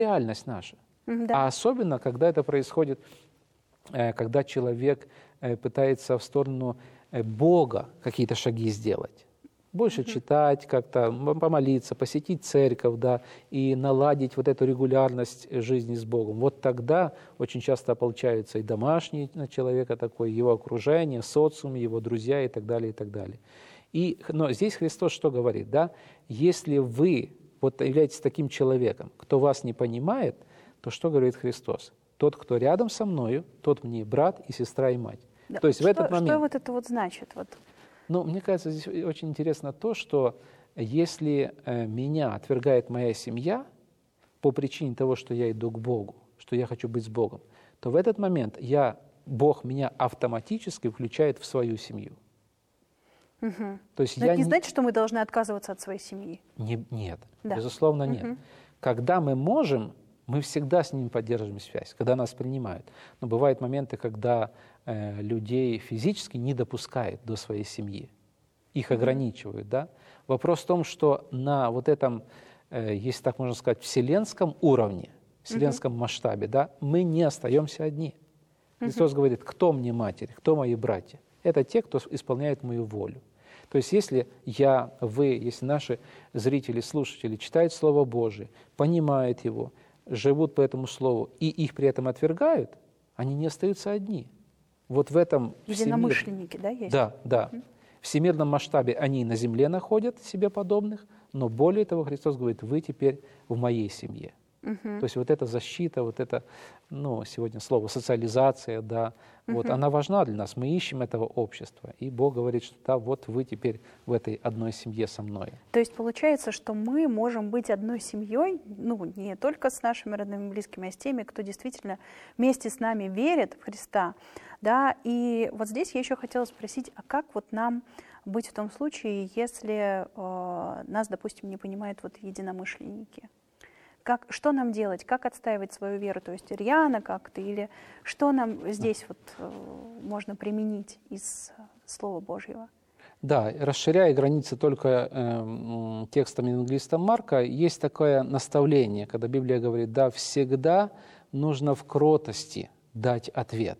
реальность наша. Да. А особенно, когда это происходит, когда человек пытается в сторону Бога какие-то шаги сделать. Больше читать, как-то помолиться, посетить церковь, да, и наладить вот эту регулярность жизни с Богом. Вот тогда очень часто получается и домашний человека такой, его окружение, социум, его друзья и так далее, и так далее. Но здесь Христос что говорит, да? Если вы вот являетесь таким человеком, кто вас не понимает, то что говорит Христос? Тот, кто рядом со мною, тот мне брат и сестра и мать. Да. То есть в этот момент... Что вот это вот значит? Вот. Ну, мне кажется, здесь очень интересно то, что если меня отвергает моя семья по причине того, что я иду к Богу, что я хочу быть с Богом, то в этот момент Бог меня автоматически включает в свою семью. Угу. То есть Но это не значит, что мы должны отказываться от своей семьи? Нет, Да. безусловно, нет. Когда мы можем, мы всегда с ними поддерживаем связь, когда нас принимают. Но бывают моменты, когда людей физически не допускают до своей семьи, их ограничивают. Да? Вопрос в том, что на вот этом, если так можно сказать, вселенском уровне, вселенском масштабе, да, мы не остаемся одни. Христос говорит, кто мне матерь, кто мои братья? Это те, кто исполняет мою волю. То есть если если наши зрители, слушатели читают Слово Божие, понимают его, живут по этому Слову и их при этом отвергают, они не остаются одни. Вот в этом единомышленники, да, есть? Да. В всемирном масштабе они на земле находят себе подобных, но более того, Христос говорит, вы теперь в моей семье. То есть вот эта защита, вот это, сегодня слово социализация, да, вот она важна для нас. Мы ищем этого общества, и Бог говорит, что да, вот вы теперь в этой одной семье со мной. То есть получается, что мы можем быть одной семьей, не только с нашими родными, близкими, а с теми, кто действительно вместе с нами верит в Христа, да. И вот здесь я еще хотела спросить, а как вот нам быть в том случае, если нас, допустим, не понимают вот единомышленники? Что нам делать? Как отстаивать свою веру? То есть рьяно как-то? Или что нам здесь можно применить из Слова Божьего? Да, расширяя границы только текстом евангелиста Марка, есть такое наставление, когда Библия говорит, да, всегда нужно в кротости дать ответ.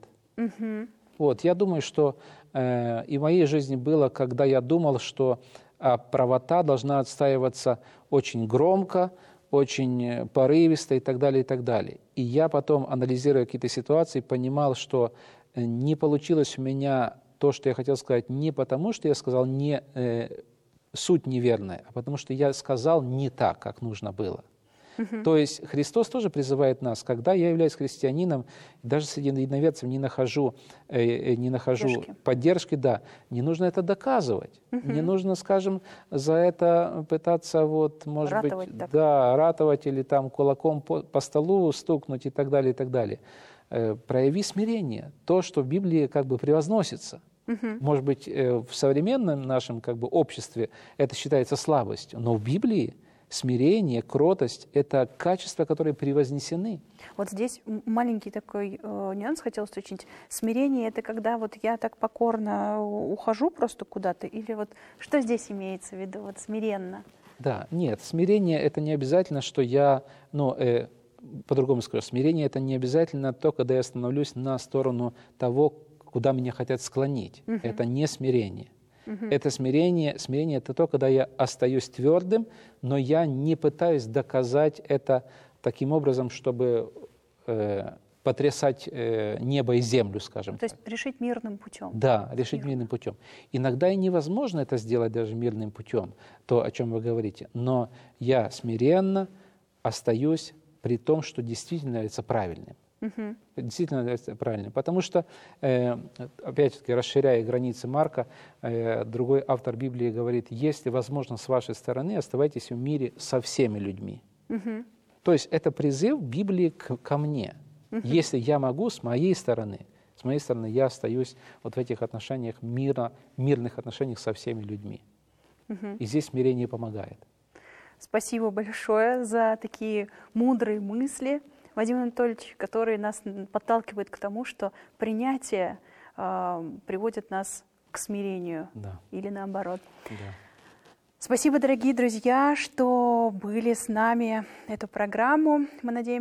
Вот, я думаю, что и в моей жизни было, когда я думал, что правота должна отстаиваться очень громко, очень порывисто и так далее, и так далее. И я потом, анализируя какие-то ситуации, понимал, что не получилось у меня то, что я хотел сказать, не потому, что я сказал суть неверная, а потому что я сказал не так, как нужно было. То есть Христос тоже призывает нас, когда я являюсь христианином, даже среди единоверцев не нахожу поддержки, да, не нужно это доказывать, не нужно, скажем, за это пытаться ратовать или там кулаком по столу стукнуть и так далее, и так далее. Прояви смирение, то, что в Библии как бы превозносится. Может быть, в современном нашем как бы обществе это считается слабостью, но в Библии смирение, кротость – это качества, которые превознесены. Вот здесь маленький такой нюанс хотел уточнить. Смирение – это когда вот я так покорно ухожу просто куда-то? Или вот что здесь имеется в виду, вот смиренно? Да, нет, смирение – это не обязательно, что я, по-другому скажу, смирение – это не обязательно то, когда я становлюсь на сторону того, куда меня хотят склонить. Это не смирение. Это смирение – это то, когда я остаюсь твердым, но я не пытаюсь доказать это таким образом, чтобы потрясать небо и землю, скажем так. То есть решить мирным путем. Да, решить мирным путем. Иногда и невозможно это сделать даже мирным путем, то, о чем вы говорите. Но я смиренно остаюсь при том, что действительно является правильным. Действительно является правильным. Потому что, опять-таки, расширяя границы Марка, другой автор Библии говорит, если возможно с вашей стороны, оставайтесь в мире со всеми людьми. То есть это призыв Библии ко мне. Если я могу, с моей стороны я остаюсь вот в этих отношениях, мирных отношениях со всеми людьми. И здесь смирение помогает. Спасибо большое за такие мудрые мысли, Вадим Анатольевич, которые нас подталкивают к тому, что принятие приводит нас к смирению, или наоборот. Спасибо, дорогие друзья, что были с нами эту программу. Мы надеемся,